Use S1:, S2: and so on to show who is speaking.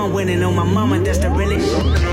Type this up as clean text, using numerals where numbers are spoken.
S1: I'm winning on my mama, that's the realest.